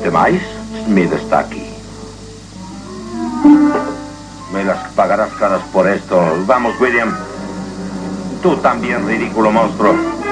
temáis, Smith está aquí. Me las pagarás caras por esto. Vamos, William. Tú también, ridículo monstruo.